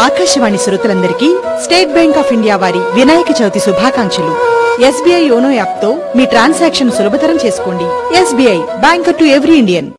ఆకాశవాణి శ్రోతలందరికీ state bank of India వారి వినాయక చవితి శుభాకాంక్షలు. SBI యోనో యాప్ తో మీ ట్రాన్సాక్షన్ సులభతరం చేసుకోండి. SBI banker to every Indian.